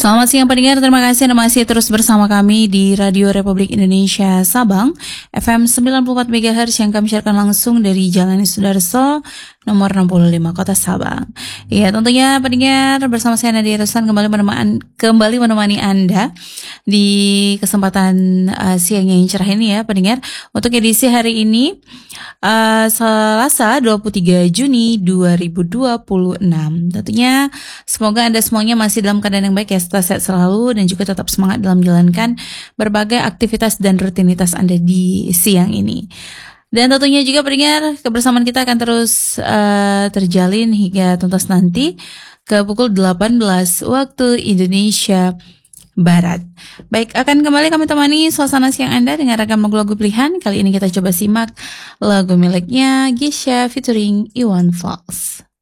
Selamat siang pendengar, terima kasih Anda masih terus bersama kami di Radio Republik Indonesia Sabang FM 94 MHz yang kami siarkan langsung dari Jalan Sudarso nomor 65 Kota Sabang. Ya, tentunya pendengar bersama saya Nadia Ruslan kembali menemani Anda di kesempatan siang yang cerah ini ya pendengar. Untuk edisi hari ini Selasa 23 Juni 2026. Tentunya semoga Anda semuanya masih dalam keadaan yang baik ya, sehat selalu dan juga tetap semangat dalam menjalankan berbagai aktivitas dan rutinitas Anda di siang ini. Dan tentunya juga pendengar, kebersamaan kita akan terus terjalin hingga tuntas nanti ke pukul 18 waktu Indonesia Barat. Baik, akan kembali kami temani suasana siang Anda dengan ragam lagu-lagu pilihan. Kali ini kita coba simak lagu miliknya Gisha featuring Iwan Fals.